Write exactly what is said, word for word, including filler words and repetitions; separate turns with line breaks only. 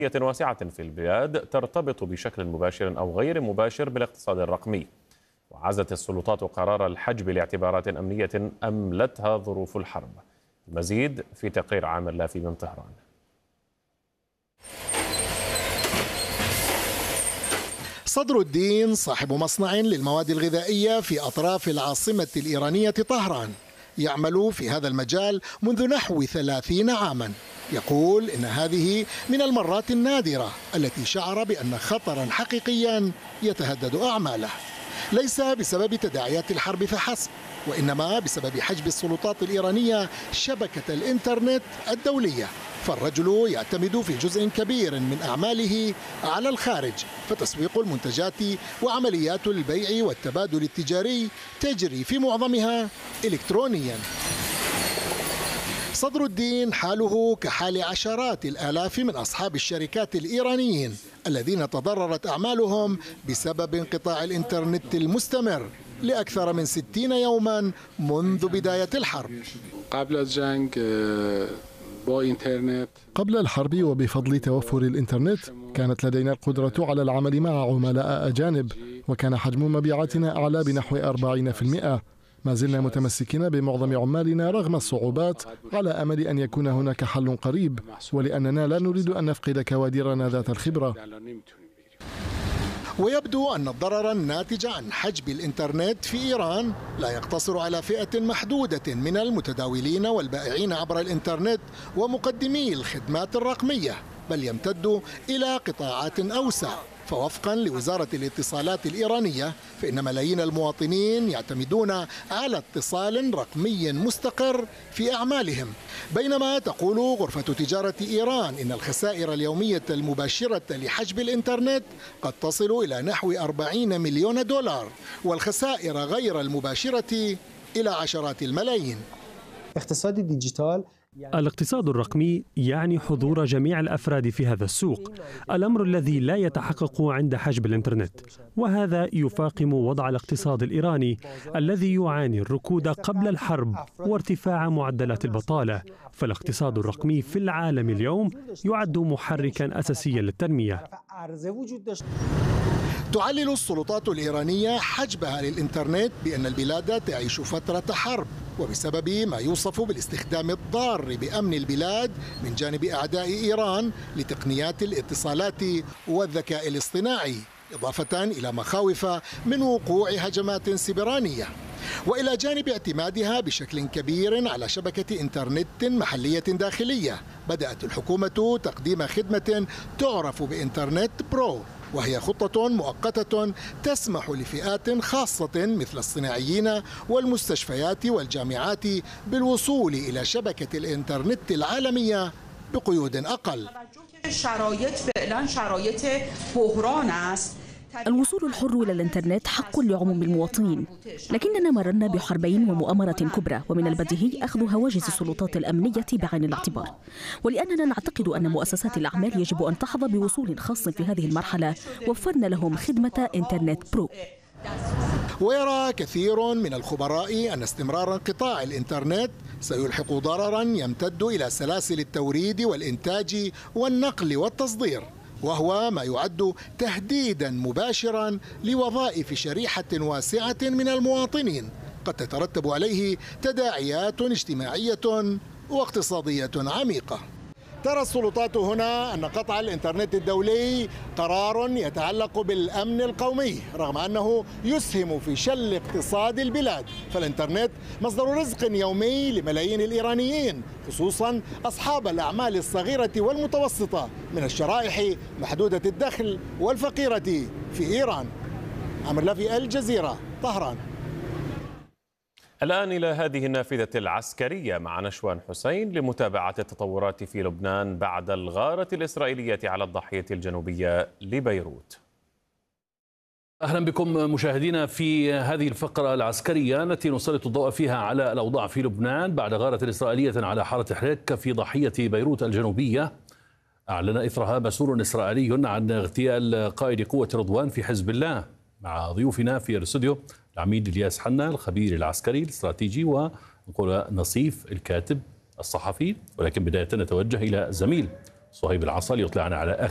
واسعة في البلاد ترتبط بشكل مباشر أو غير مباشر بالاقتصاد الرقمي. وعزت السلطات قرار الحجب لاعتبارات أمنية أملتها ظروف الحرب. المزيد في تقرير عامر لافي من طهران.
صدر الدين صاحب مصنع للمواد الغذائية في أطراف العاصمة الإيرانية طهران، يعمل في هذا المجال منذ نحو ثلاثين عاما. يقول إن هذه من المرات النادرة التي شعر بأن خطرا حقيقيا يتهدد أعماله، ليس بسبب تداعيات الحرب فحسب، وإنما بسبب حجب السلطات الإيرانية شبكة الإنترنت الدولية. فالرجل يعتمد في جزء كبير من أعماله على الخارج، فتسويق المنتجات وعمليات البيع والتبادل التجاري تجري في معظمها إلكترونيا. صدر الدين حاله كحال عشرات الآلاف من أصحاب الشركات الإيرانيين الذين تضررت أعمالهم بسبب انقطاع الإنترنت المستمر لأكثر من ستين يوما منذ بداية الحرب.
قبل الجنگ
قبل الحرب وبفضل توفر الإنترنت كانت لدينا القدرة على العمل مع عملاء أجانب، وكان حجم مبيعاتنا أعلى بنحو أربعين بالمئة. ما زلنا متمسكين بمعظم عمالنا رغم الصعوبات، على أمل أن يكون هناك حل قريب، ولأننا لا نريد أن نفقد كوادرنا ذات الخبرة.
ويبدو أن الضرر الناتج عن حجب الإنترنت في إيران لا يقتصر على فئة محدودة من المتداولين والبائعين عبر الإنترنت ومقدمي الخدمات الرقمية، بل يمتد إلى قطاعات أوسع. فوفقا لوزارة الاتصالات الإيرانية فإن ملايين المواطنين يعتمدون على اتصال رقمي مستقر في أعمالهم، بينما تقول غرفة تجارة إيران إن الخسائر اليومية المباشرة لحجب الإنترنت قد تصل إلى نحو أربعين مليون دولار، والخسائر غير المباشرة إلى عشرات الملايين.
اقتصاد الديجيتال
الاقتصاد الرقمي يعني حضور جميع الأفراد في هذا السوق، الأمر الذي لا يتحقق عند حجب الإنترنت، وهذا يفاقم وضع الاقتصاد الإيراني الذي يعاني الركود قبل الحرب وارتفاع معدلات البطالة. فالاقتصاد الرقمي في العالم اليوم يعد محركا أساسيا للتنمية.
تعلل السلطات الإيرانية حجبها للإنترنت بأن البلاد تعيش فترة حرب، وبسبب ما يوصف بالاستخدام الضار بأمن البلاد من جانب أعداء إيران لتقنيات الاتصالات والذكاء الاصطناعي، إضافة إلى مخاوف من وقوع هجمات سبرانية، وإلى جانب اعتمادها بشكل كبير على شبكة إنترنت محلية داخلية. بدأت الحكومة تقديم خدمة تعرف بإنترنت برو، وهي خطة مؤقتة تسمح لفئات خاصة مثل الصناعيين والمستشفيات والجامعات بالوصول إلى شبكة الإنترنت العالمية بقيود أقل.
الوصول الحر إلى الإنترنت حق لعموم المواطنين، لكننا مررنا بحربين ومؤامرة كبرى، ومن البديهي أخذ هواجس السلطات الأمنية بعين الاعتبار، ولأننا نعتقد أن مؤسسات الأعمال يجب أن تحظى بوصول خاص في هذه المرحلة، وفرنا لهم خدمة إنترنت برو.
ويرى كثير من الخبراء أن استمرار انقطاع الإنترنت سيلحق ضررا يمتد إلى سلاسل التوريد والإنتاج والنقل والتصدير، وهو ما يعد تهديدا مباشرا لوظائف شريحة واسعة من المواطنين قد تترتب عليه تداعيات اجتماعية واقتصادية عميقة. ترى السلطات هنا أن قطع الإنترنت الدولي قرار يتعلق بالأمن القومي، رغم أنه يسهم في شل اقتصاد البلاد. فالإنترنت مصدر رزق يومي لملايين الإيرانيين، خصوصا أصحاب الأعمال الصغيرة والمتوسطة من الشرائح محدودة الدخل والفقيرة في إيران. عامر لافي، الجزيرة، طهران.
الآن إلى هذه النافذة العسكرية مع نشوان حسين لمتابعة التطورات في لبنان بعد الغارة الإسرائيلية على الضاحية الجنوبية لبيروت.
أهلا بكم مشاهدينا في هذه الفقرة العسكرية التي نسلط الضوء فيها على الأوضاع في لبنان بعد غارة إسرائيلية على حارة حريك في ضاحية بيروت الجنوبية. أعلن إثرها مسؤول إسرائيلي عن اغتيال قائد قوة رضوان في حزب الله. مع ضيوفنا في الاستوديو العميد الياس حنا الخبير العسكري الاستراتيجي، ونقول نصيف الكاتب الصحفي. ولكن بداية نتوجه إلى زميل صهيب العصا ليطلعنا على آخر